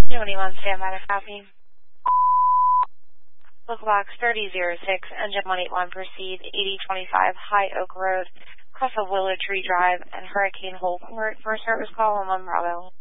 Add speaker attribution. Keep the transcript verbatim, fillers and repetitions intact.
Speaker 1: twenty-one, stand by to copy. Local box thirty oh six, engine one eighty-one, proceed, eighty twenty-five High Oak Road, across of Willow Tree Drive and Hurricane Hole Court for a service call on one Bravo.